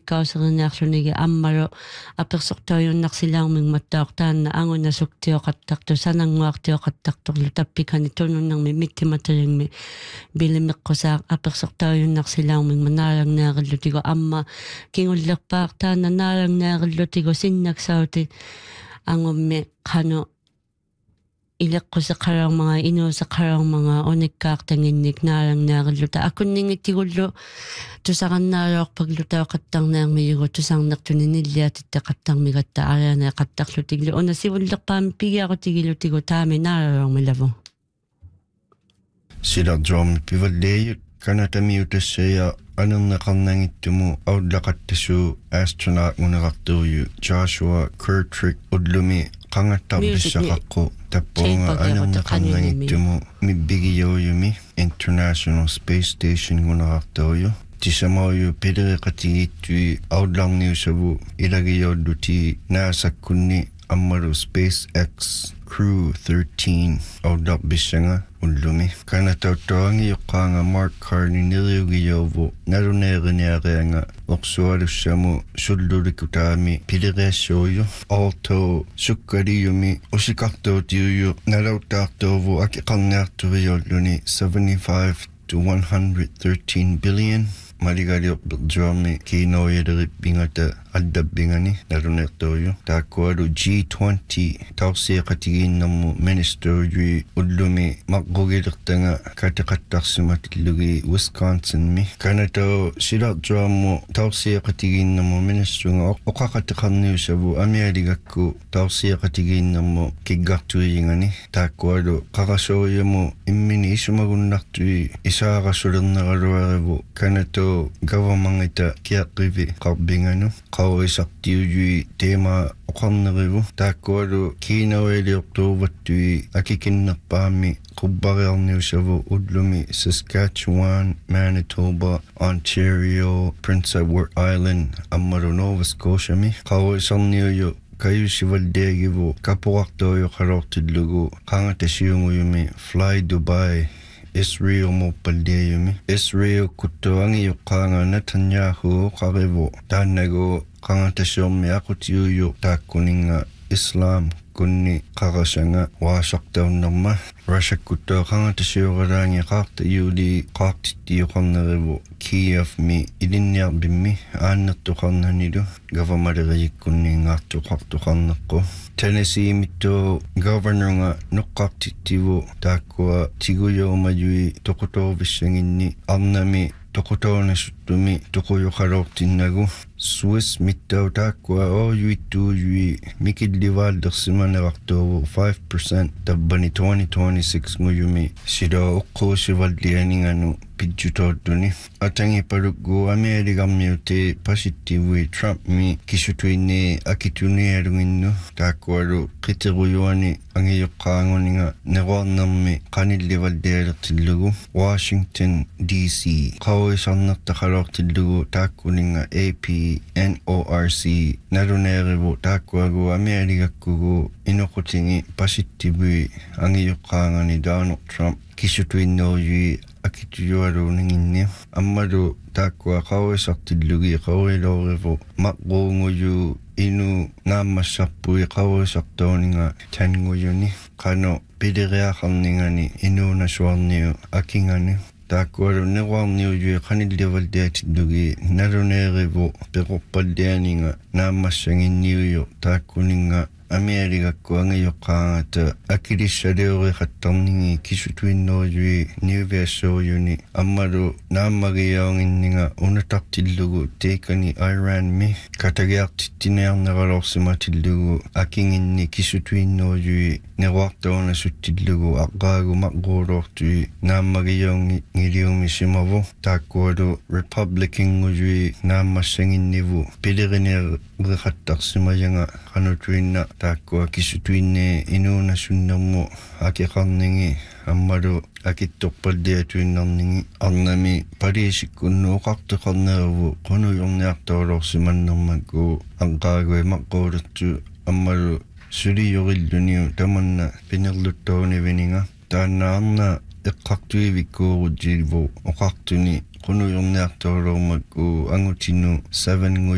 unikkauserinniarlunigi ammalu apersortoriunnarsilaarming mattaortaanna angunasuktioqattartu sananguartioqattartorlu tappikani tununnermi mittimatalingmi bilimeqqosaaq apersortoriunnarsilaarming manaalagneerillutigu amma kingullerpaartaanna naalagneerillutigu sinnaksauti angummi qanu ileqqusaqararmanga inuusaqararmanga unikkaartanginnik naalangneerilluta akunningitigullu tusaqannaaloorpaglu taoqattarneermiigu tusarnertuninilliatitta qattarmigatta ariane qattarlutiglu unasivullerpaami pigiarutigilutigu taami naalaloormilavu silarjoormi pivalleeyut kanatamiutasseya anerneqarnangittumu aullaqattasuu astronaut ngunerartuuyu Joshua Kirktrick udlumi qangattarpissaqaqqu tappuunga anerneqarnangittumu mibbigiyouyumi International Space Station ngunerartuuyu tisamauyu pileriqatigittuи aullarniusavu ilagiyoolluti naasakkunni ammalu SpaceX Crew 13 aullarpissanga ullumi kanatauttoangi yoqqaanga Mark Carney neriugiyovu naluneeriniareanga orsualussamu sullulikutaami pileriassuuyu orto sukkaliyumi usikartuutiuyu nalauttaartuuvu akiqarniarturiyolluni 75 to 113 billion Maligaliorperjuarmi kiinoyalerippingata addappingani nalunertuuyu taakkualu G20 tausiaqatigiinnermu ministerujui ullumi maqqugilirtanga kateqattarsimatillugi Wisconsinmi kanatao silarjuarmu tausiaqatigiinnermu ministerunga oqaqateqarniusavu amialigakku tausiaqatigiinnermu kiggartuiyingani taakkualu qarasuuyamu immini isumagunnartui isaaqasulerneruluarivu kanatao government-ita kiaqqivi qarbinganu qauisartiujui teema oqarnerivu taakkualu kiinoiliortuuvattui akikinnerpaami qubbariarniusavu ullumi Saskatchewan, Manitoba, Ontario, Prince Edward Island, ammalu Nova Scotia-mi qauisarniuju kayusivaldeegivu kapuartuuju qalortillugu qangatasiunguyumi Fly Dubai Israel mopaldeeyumi Israel kuttuangi yuqqaanga Netanyahu qarivu taannagu qangatasiormi aqutiuyu taakkuninga Islam kunni qarasanga waasartaunnerma Russia kuttua qangatasioralaangi qaartayuuli qaartittiuqarnerivu Kiev mi ilinniarbimmi aannertuqarnanilu gavamalirijikkunniingaartuqartuqarneqqu Tennessee mittu governornga nuqqartittivu taakkua tiguyoomayui toqutorvissanginni arnami toqutoornasuttumi toquyuqaloortinnagu Swiss mittau taakkua oojuyittuujui mikillivaallersimanerartuuvu 5% tabbani 2026 nguyumi sida uqquusivallianinganu pidjutoortuni atangi paluggu amialigarmiute pasittivui Trump mi kisutuinne akitunialunginnu taakkualu qiteruyuani angiyoqqaanguninga neruarnermi qanillivallialertillugu Washington DC qauisarnertaqaloortillugu taakkuninga AP NORC naluneerivu taakkuagu amialigakkugu inoqutingi pasittivui angiyoqqaangani Donald Trump kisutuinnoojui akituyualuuninginni ammalu taakkua qauisartillugi qauiloorivu maqquunguyu inu naammassarpui qauisartuuninga tanguyuni qano pileriaqarningani inuunasuarniu akingani taakkualu neruarniujui qanillivalliatillugi naluneerivu peqorpallianinga naammassanginniuyu taakkuninga amialigakku angiyoqqaangata akilissaliuriqattarningi kisutuinnoojui niuviassuujuni ammalu naammagiyaunginninga unatartillugu teikani Iran-mi katagiartittinearneralorsimatillugu akinginni kisutuinnoojui neruartuunasuttillugu aqqaagu maqquuloortui naammagiyaungiliumi simavu taakkualu Republican-ngujui naammassanginnivu pilerineeriqattarsimayanga qanutuinna taakkua kisutuinne inuunasunnermu akiqarningi ammalu akittorpalliatuinnarningi arnami paliisikkunnu oqarteqarnerivu qunuyorniartoolorsimannermakku anqaagui maqquuluttu ammalu suliyurilluniu tamanna pinerluttoonivininga taannaarna eqqartuivikkuurujilvu oqartuni qunuyorniartoolormakku angutinu 7